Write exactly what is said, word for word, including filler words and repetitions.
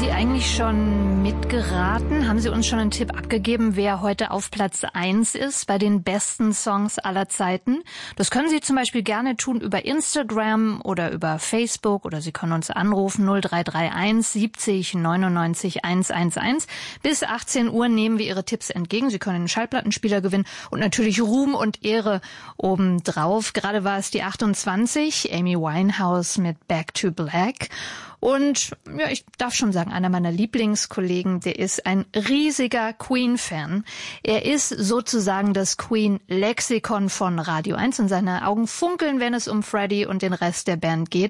Sie eigentlich schon mitgeraten? Haben Sie uns schon einen Tipp abgegeben, wer heute auf Platz eins ist bei den besten Songs aller Zeiten? Das können Sie zum Beispiel gerne tun über Instagram oder über Facebook oder Sie können uns anrufen null drei drei eins siebzig neunundneunzig hundertelf. Bis achtzehn Uhr nehmen wir Ihre Tipps entgegen. Sie können einen Schallplattenspieler gewinnen und natürlich Ruhm und Ehre obendrauf. Gerade war es die achtundzwanzig, Amy Winehouse mit Back to Black. Und ja, ich darf schon sagen, einer meiner Lieblingskollegen, der ist ein riesiger Queen-Fan. Er ist sozusagen das Queen-Lexikon von Radio eins und seine Augen funkeln, wenn es um Freddie und den Rest der Band geht.